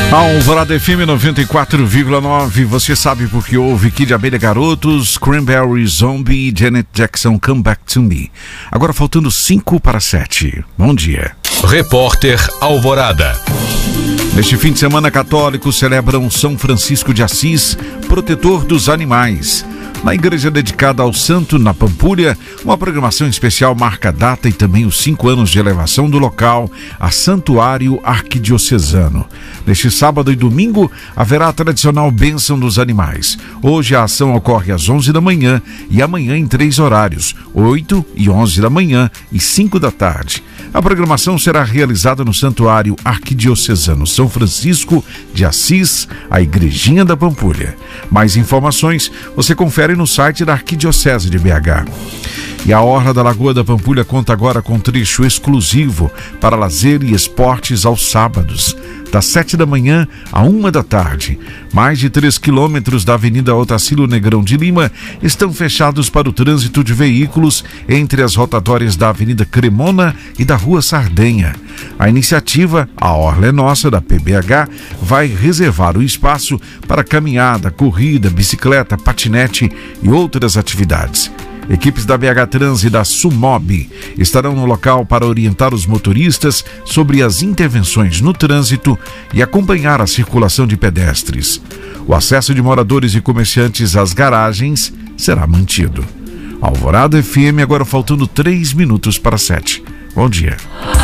Alvorada FM 94,9. Você sabe porque houve Kid Abelha Garotos, Cranberry Zombie, Janet Jackson, Come Back to Me. Agora faltando 5 para 7. Bom dia. Repórter Alvorada. Neste fim de semana, católicos celebram São Francisco de Assis, protetor dos animais. Na igreja dedicada ao santo, na Pampulha, uma programação especial marca a data e também os 5 anos de elevação do local a santuário arquidiocesano. Neste sábado e domingo, haverá a tradicional bênção dos animais. Hoje a ação ocorre às 11 da manhã e amanhã em 3 horários, 8 e 11 da manhã e 5 da tarde. A programação será realizada no Santuário Arquidiocesano São Francisco de Assis, a Igrejinha da Pampulha. Mais informações você confere no site da Arquidiocese de BH. E a Orla da Lagoa da Pampulha conta agora com trecho exclusivo para lazer e esportes aos sábados, das 7 da manhã à 1 da tarde. Mais de 3 quilômetros da Avenida Otacílio Negrão de Lima estão fechados para o trânsito de veículos entre as rotatórias da Avenida Cremona e da Rua Sardenha. A iniciativa, A Orla é Nossa, da PBH, vai reservar o espaço para caminhada, corrida, bicicleta, patinete e outras atividades. Equipes da BH Trans e da Sumob estarão no local para orientar os motoristas sobre as intervenções no trânsito e acompanhar a circulação de pedestres. O acesso de moradores e comerciantes às garagens será mantido. Alvorada FM, agora faltando 3 minutos para 7. Bom dia.